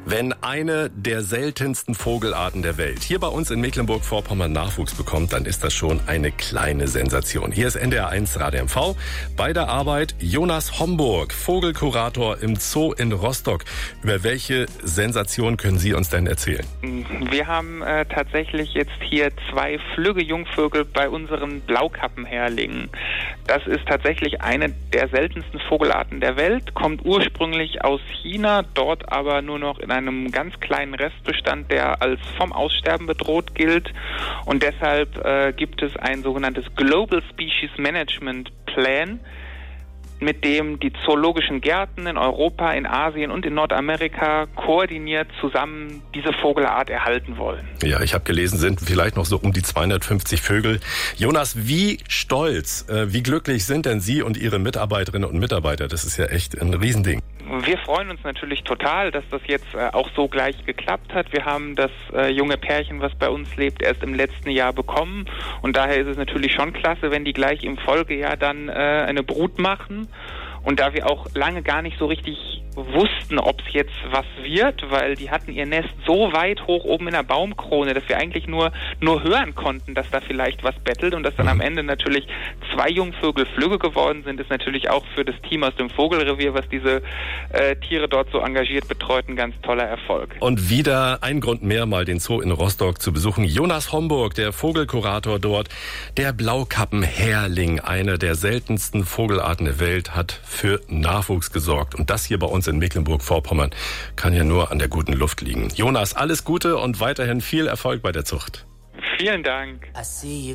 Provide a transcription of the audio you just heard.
Wenn eine der seltensten Vogelarten der Welt hier bei uns in Mecklenburg-Vorpommern Nachwuchs bekommt, dann ist das schon eine kleine Sensation. Hier ist NDR 1 Radio MV. Bei der Arbeit Jonas Homburg, Vogelkurator im Zoo in Rostock. Über welche Sensation können Sie uns denn erzählen? Wir haben tatsächlich jetzt hier 2 flügge Jungvögel bei unseren Blaukappenhärlingen. Das ist tatsächlich eine der seltensten Vogelarten der Welt, kommt ursprünglich aus China, dort aber nur noch in einem ganz kleinen Restbestand, der als vom Aussterben bedroht gilt. Und deshalb gibt es ein sogenanntes Global Species Management Plan, mit dem die zoologischen Gärten in Europa, in Asien und in Nordamerika koordiniert zusammen diese Vogelart erhalten wollen. Ja, ich habe gelesen, sind vielleicht noch so um die 250 Vögel. Jonas, wie stolz, wie glücklich sind denn Sie und Ihre Mitarbeiterinnen und Mitarbeiter? Das ist ja echt ein Riesending. Wir freuen uns natürlich total, dass das jetzt auch so gleich geklappt hat. Wir haben das junge Pärchen, was bei uns lebt, erst im letzten Jahr bekommen. Und daher ist es natürlich schon klasse, wenn die gleich im Folgejahr dann eine Brut machen. Und da wir auch lange gar nicht so richtig wussten, ob es jetzt was wird, weil die hatten ihr Nest so weit hoch oben in der Baumkrone, dass wir eigentlich nur hören konnten, dass da vielleicht was bettelt, und dass dann am Ende natürlich 2 Jungvögel flügge geworden sind, ist natürlich auch für das Team aus dem Vogelrevier, was diese Tiere dort so engagiert betreut, ein ganz toller Erfolg. Und wieder ein Grund mehr, mal den Zoo in Rostock zu besuchen. Jonas Homburg, der Vogelkurator dort, der Blaukappenhärling, eine der seltensten Vogelarten der Welt, hat für Nachwuchs gesorgt. Und das hier bei uns in Mecklenburg-Vorpommern kann ja nur an der guten Luft liegen. Jonas, alles Gute und weiterhin viel Erfolg bei der Zucht. Vielen Dank.